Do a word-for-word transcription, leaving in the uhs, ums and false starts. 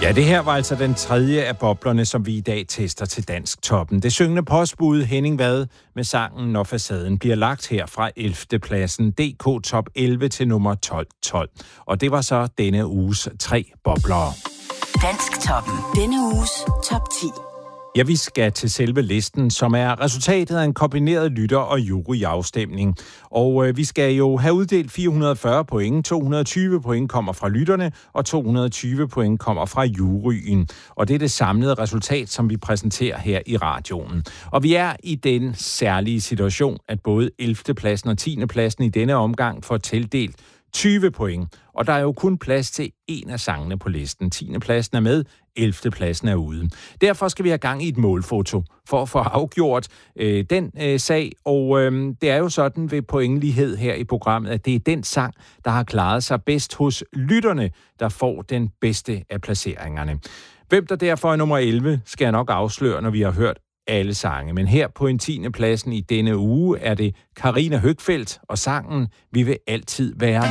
Ja, det her var altså den tredje af boblerne, som vi i dag tester til Dansk Toppen. Det syngende postbud Henning Vad med sangen Når facaden bliver lagt her fra ellevte pladsen D K Top elleve til nummer tolv tolv. Og det var så denne uges tre bobler. Dansk Toppen. Denne uges top ti. Ja, vi skal til selve listen, som er resultatet af en kombineret lytter- og juryafstemning. Og øh, vi skal jo have uddelt fire hundrede og fyrre point. to hundrede og tyve point kommer fra lytterne, og to hundrede og tyve point kommer fra juryen. Og det er det samlede resultat, som vi præsenterer her i radioen. Og vi er i den særlige situation, at både ellevte pladsen og tiende pladsen i denne omgang får tildelt tyve point. Og der er jo kun plads til en af sangene på listen. tiende pladsen er med, ellevte pladsen er ude. Derfor skal vi have gang i et målfoto for at få afgjort øh, den øh, sag. Og øh, det er jo sådan ved pointlighed her i programmet, at det er den sang, der har klaret sig bedst hos lytterne, der får den bedste af placeringerne. Hvem der derfor er nummer elleve, skal jeg nok afsløre, når vi har hørt alle sange. Men her på en tiende pladsen i denne uge er det Karina Høgfeldt og sangen Vi vil altid være